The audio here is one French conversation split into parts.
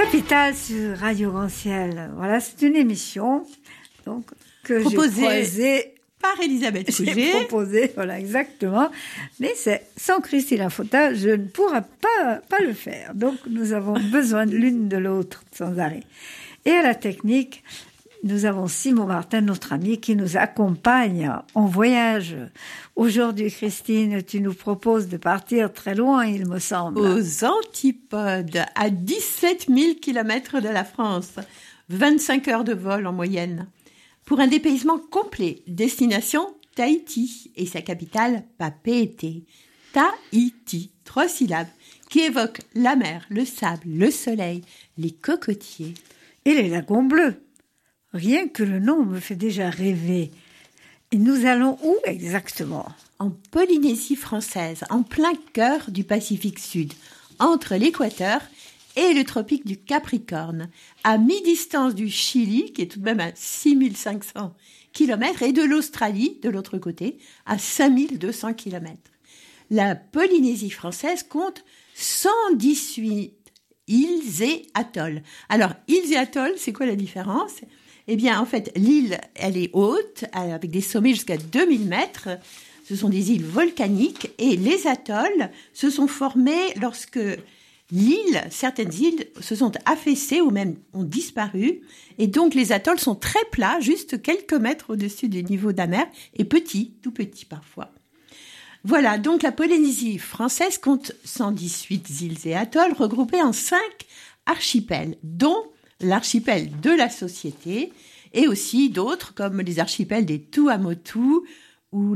Capitale sur Radio Grand Ciel. Voilà, c'est une émission donc que j'ai proposée par Elisabeth Fouget. J'ai proposé, voilà, exactement. Mais c'est sans Christine Lafota, je ne pourrai pas le faire. Donc, nous avons besoin l'une de l'autre sans arrêt. Et à la technique, nous avons Simon Martin, notre ami, qui nous accompagne en voyage. Aujourd'hui, Christine, tu nous proposes de partir très loin, il me semble. Aux antipodes, à 17 000 kilomètres de la France. 25 heures de vol en moyenne. Pour un dépaysement complet, destination Tahiti et sa capitale Papeete. Tahiti, 3 syllabes, qui évoquent la mer, le sable, le soleil, les cocotiers. Et les lagons bleus. Rien que le nom me fait déjà rêver. Et nous allons où exactement ? En Polynésie française, en plein cœur du Pacifique Sud, entre l'équateur et le tropique du Capricorne, à mi-distance du Chili, qui est tout de même à 6500 km, et de l'Australie, de l'autre côté, à 5200 km. La Polynésie française compte 118 îles et atolls. Alors, îles et atolls, c'est quoi la différence ? Eh bien, en fait, l'île, elle est haute, avec des sommets jusqu'à 2000 mètres. Ce sont des îles volcaniques. Et les atolls se sont formés lorsque certaines îles se sont affaissées ou même ont disparu. Et donc, les atolls sont très plats, juste quelques mètres au-dessus du niveau de la mer, et petits, tout petits parfois. Voilà, donc la Polynésie française compte 118 îles et atolls regroupés en 5 archipels, dont l'archipel de la Société et aussi d'autres comme les archipels des Tuamotu ou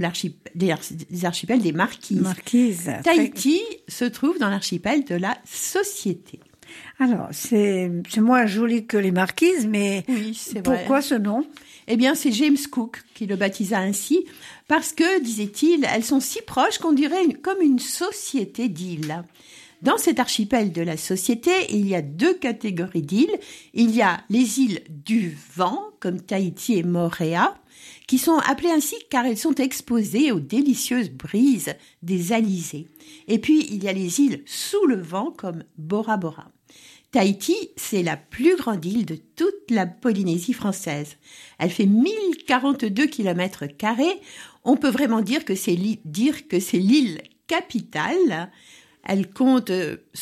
les archipels des Marquises. Tahiti se trouve dans l'archipel de la Société. Alors, c'est moins joli que les Marquises, mais oui, c'est pourquoi vrai. Ce nom ? Eh bien, c'est James Cook qui le baptisa ainsi, parce que, disait-il, elles sont si proches qu'on dirait comme une société d'îles. Dans cet archipel de la Société, il y a 2 catégories d'îles. Il y a les îles du vent, comme Tahiti et Moorea, qui sont appelées ainsi car elles sont exposées aux délicieuses brises des alizés. Et puis, il y a les îles sous le vent, comme Bora Bora. Tahiti, c'est la plus grande île de toute la Polynésie française. Elle fait 1042 km². On peut vraiment dire que c'est l'île capitale. Elle compte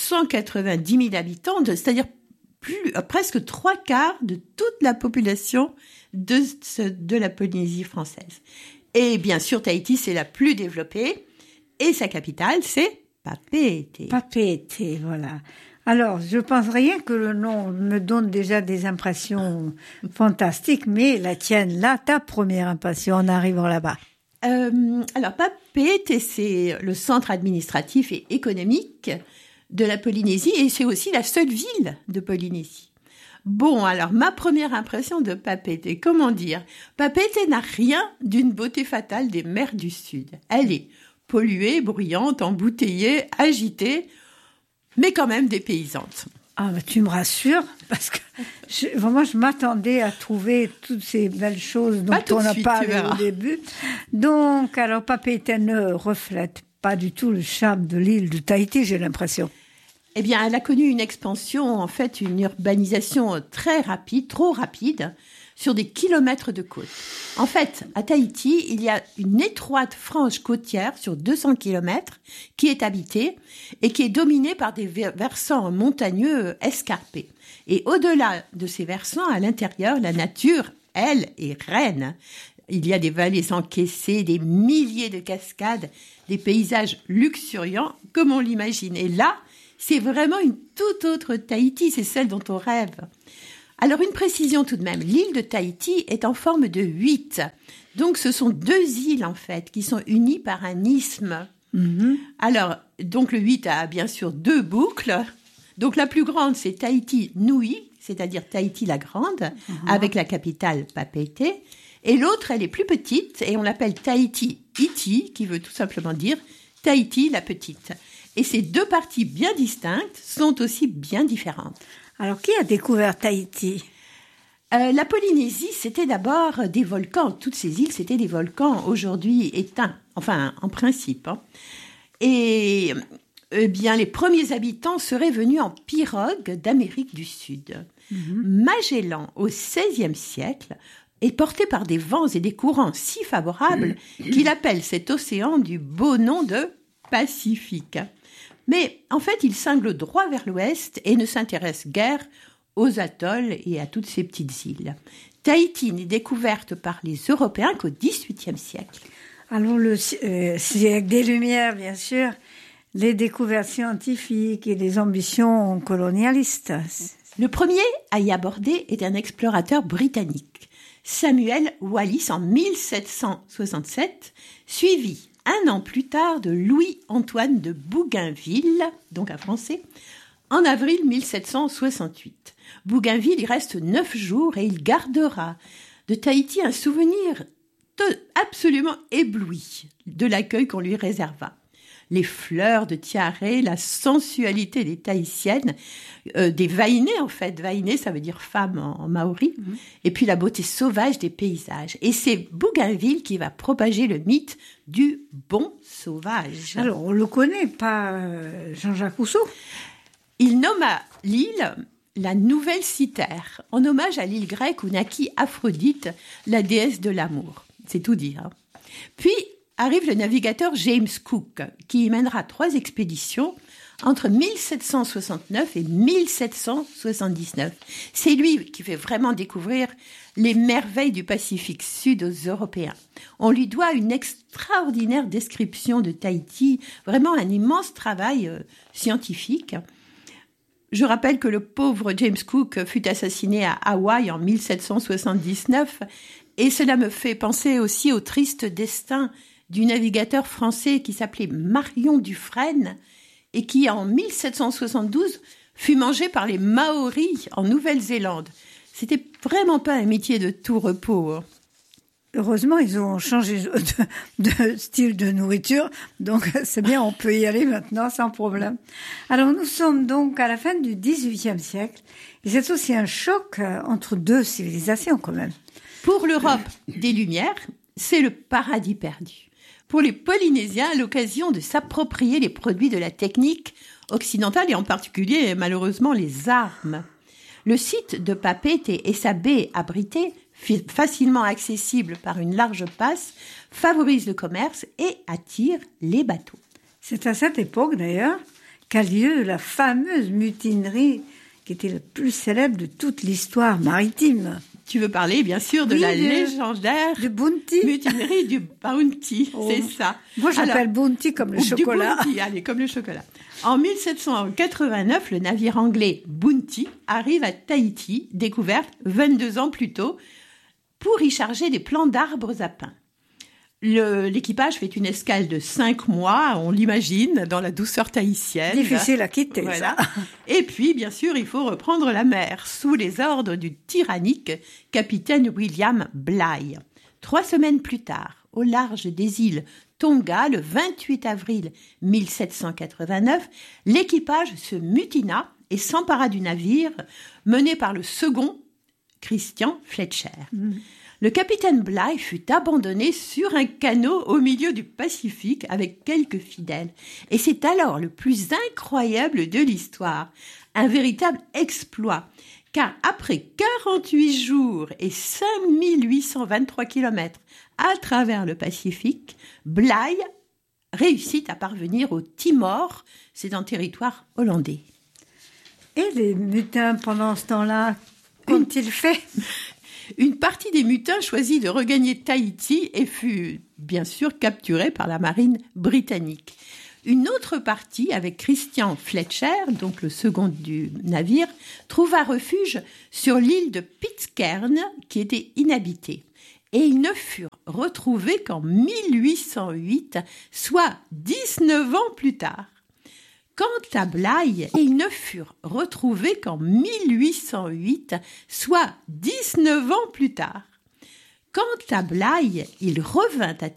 190 000 habitants, c'est-à-dire presque 3/4 de toute la population de la Polynésie française. Et bien sûr, Tahiti, c'est la plus développée. Et sa capitale, c'est Papeete. Papeete, voilà. Alors, je pense rien que le nom me donne déjà des impressions fantastiques, mais la tienne, là, ta première impression en arrivant là-bas. Alors, Papeete, c'est le centre administratif et économique de la Polynésie et c'est aussi la seule ville de Polynésie. Bon, alors, ma première impression de Papeete, comment dire ? Papeete n'a rien d'une beauté fatale des mers du Sud. Elle est polluée, bruyante, embouteillée, agitée, mais quand même dépaysante. Ah, bah, tu me rassures, parce que vraiment, je m'attendais à trouver toutes ces belles choses dont on a parlé au début. Donc, alors, Papeete ne reflète pas du tout le charme de l'île de Tahiti, j'ai l'impression. Eh bien, elle a connu une expansion, en fait, une urbanisation très rapide, trop rapide, sur des kilomètres de côte. En fait, à Tahiti, il y a une étroite frange côtière sur 200 kilomètres qui est habitée et qui est dominée par des versants montagneux escarpés. Et au-delà de ces versants, à l'intérieur, la nature, elle, est reine. Il y a des vallées encaissées, des milliers de cascades, des paysages luxuriants, comme on l'imagine. Et là, c'est vraiment une toute autre Tahiti, c'est celle dont on rêve. Alors, une précision tout de même, l'île de Tahiti est en forme de 8. Donc, ce sont 2 îles, en fait, qui sont unies par un isthme. Mm-hmm. Alors, donc le 8 a bien sûr 2 boucles. Donc, la plus grande, c'est Tahiti Nui, c'est-à-dire Tahiti la Grande, avec la capitale Papeete. Et l'autre, elle est plus petite, et on l'appelle Tahiti Iti, qui veut tout simplement dire Tahiti la Petite. Et ces 2 parties bien distinctes sont aussi bien différentes. Alors, qui a découvert Tahiti ? La Polynésie, c'était d'abord des volcans. Toutes ces îles, c'était des volcans aujourd'hui éteints. Enfin, en principe. Et Eh bien, les premiers habitants seraient venus en pirogue d'Amérique du Sud. Magellan, au XVIe siècle, est porté par des vents et des courants si favorables qu'il appelle cet océan du beau nom de Pacifique. Mais en fait, il cingle droit vers l'ouest et ne s'intéresse guère aux atolls et à toutes ces petites îles. Tahiti n'est découverte par les Européens qu'au XVIIIe siècle. Alors, le siècle des Lumières, bien sûr, les découvertes scientifiques et les ambitions colonialistes. Le premier à y aborder est un explorateur britannique, Samuel Wallis, en 1767, suivi un an plus tard de Louis-Antoine de Bougainville, donc un Français, en avril 1768. Bougainville y reste 9 jours et il gardera de Tahiti un souvenir absolument ébloui de l'accueil qu'on lui réserva. Les fleurs de tiare, la sensualité des Tahitiennes, des Vaïnés en fait. Vaïnés, ça veut dire femme en maori. Et puis la beauté sauvage des paysages. Et c'est Bougainville qui va propager le mythe du bon sauvage. Alors, on le connaît, pas Jean-Jacques Rousseau. Il nomma l'île la Nouvelle Cythère, en hommage à l'île grecque où naquit Aphrodite, la déesse de l'amour. C'est tout dire. Hein. Puis arrive le navigateur James Cook, qui y mènera 3 expéditions entre 1769 et 1779. C'est lui qui fait vraiment découvrir les merveilles du Pacifique Sud aux Européens. On lui doit une extraordinaire description de Tahiti, vraiment un immense travail scientifique. Je rappelle que le pauvre James Cook fut assassiné à Hawaï en 1779, et cela me fait penser aussi au triste destin du navigateur français qui s'appelait Marion Dufresne et qui, en 1772, fut mangé par les Maoris en Nouvelle-Zélande. C'était vraiment pas un métier de tout repos. Heureusement, ils ont changé de style de nourriture, donc c'est bien, on peut y aller maintenant sans problème. Alors, nous sommes donc à la fin du XVIIIe siècle, et c'est aussi un choc entre 2 civilisations quand même. Pour l'Europe des Lumières, c'est le paradis perdu. Pour les Polynésiens, l'occasion de s'approprier les produits de la technique occidentale et en particulier, malheureusement, les armes. Le site de Papeete et sa baie abritée, facilement accessible par une large passe, favorise le commerce et attire les bateaux. C'est à cette époque, d'ailleurs, qu'a lieu la fameuse mutinerie qui était la plus célèbre de toute l'histoire maritime. Tu veux parler, bien sûr, de la légendaire du Bounty. Mutinerie du Bounty, c'est ça. Moi, j'appelle Bounty comme le chocolat. Du Bounty, allez, comme le chocolat. En 1789, le navire anglais Bounty arrive à Tahiti, découverte 22 ans plus tôt, pour y charger des plants d'arbres à pin. L'équipage fait une escale de 5 mois, on l'imagine, dans la douceur tahitienne. Difficile à quitter, voilà. Ça. Et puis, bien sûr, il faut reprendre la mer, sous les ordres du tyrannique capitaine William Bligh. 3 semaines plus tard, au large des îles Tonga, le 28 avril 1789, l'équipage se mutina et s'empara du navire, mené par le second, Christian Fletcher. Le capitaine Bligh fut abandonné sur un canot au milieu du Pacifique avec quelques fidèles. Et c'est alors le plus incroyable de l'histoire. Un véritable exploit. Car après 48 jours et 5823 kilomètres à travers le Pacifique, Bligh réussit à parvenir au Timor, c'est un territoire hollandais. Et les mutins, pendant ce temps-là, qu'ont-ils fait ? Une partie des mutins choisit de regagner Tahiti et fut bien sûr capturée par la marine britannique. Une autre partie, avec Christian Fletcher, donc le second du navire, trouva refuge sur l'île de Pitcairn qui était inhabitée. Et ils ne furent retrouvés qu'en 1808, soit 19 ans plus tard. Quant à Bligh, ils ne furent retrouvés qu'en 1808, soit 19 ans plus tard. Quant à Bligh, il revint à